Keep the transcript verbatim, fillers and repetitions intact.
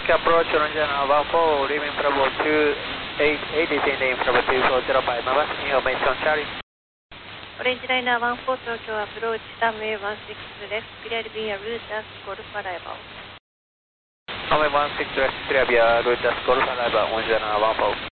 approach, Orange one four, leaving Bravo two eight eight, descending Bravo two four zero five, Mavas, information Charlie. オレンジライナーワンフォー東京アプローチタンウェイワンシックスレフトクリアルビアルータスコルファライバー。 Runway one six left, clear via Rutas Golf Arrival, Orange one four.